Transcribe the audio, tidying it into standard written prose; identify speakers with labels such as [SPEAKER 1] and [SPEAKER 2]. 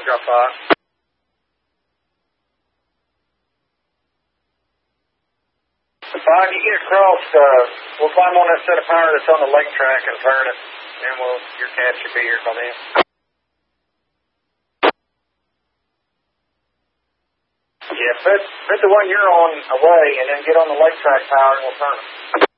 [SPEAKER 1] drop 5. The 5, you get across, we'll climb on that set of power that's on the lake track and turn it, and your cat should be here by then. Yeah, put the one you're on away, and then get on the lake track power, and we'll turn it.